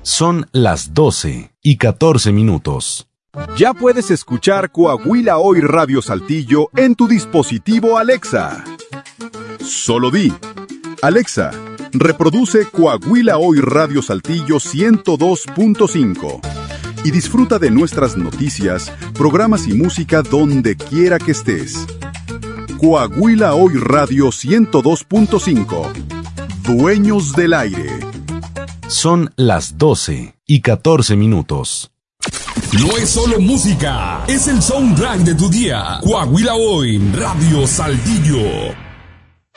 Son las 12:14. Ya puedes escuchar Coahuila Hoy Radio Saltillo en tu dispositivo Alexa. Solo di: Alexa, reproduce Coahuila Hoy Radio Saltillo 102.5 y disfruta de nuestras noticias, programas y música donde quiera que estés. Coahuila Hoy Radio 102.5. Dueños del aire. Son las 12:14. No es solo música, es el soundtrack de tu día. Coahuila Hoy Radio Saltillo.